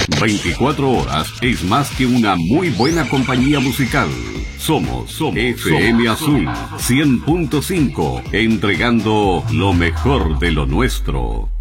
24 horas es más que una muy buena compañía musical. Somos FM Azul 100.5, entregando lo mejor de lo nuestro.